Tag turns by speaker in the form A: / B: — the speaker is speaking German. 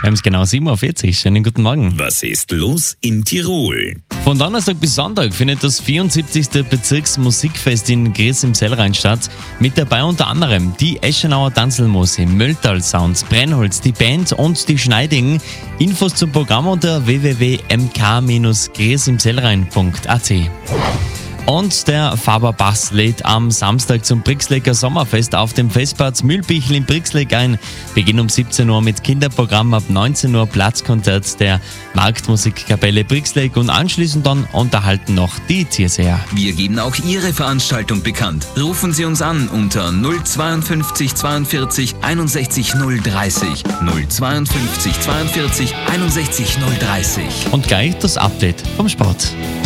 A: Wir haben es genau 7.40 Uhr. Schönen guten Morgen.
B: Was ist los in Tirol?
A: Von Donnerstag bis Sonntag findet das 74. Bezirksmusikfest in Gries im Sellrhein statt. Mit dabei unter anderem die Eschenauer Tanzelmose, Mölltal Sounds, Brennholz, die Band und die Schneiding. Infos zum Programm unter www.mk-griesimsellrhein.at. Und der Faber-Bass lädt am Samstag zum Brixlecker Sommerfest auf dem Festplatz Mühlbichl in Brixleck ein. Beginn um 17 Uhr mit Kinderprogramm, ab 19 Uhr Platzkonzert der Marktmusikkapelle Brixleck und anschließend dann unterhalten noch die Tierseher.
C: Wir geben auch Ihre Veranstaltung bekannt. Rufen Sie uns an unter 052 42 61 030. 052 42 61 030.
A: Und gleich das Update vom Sport.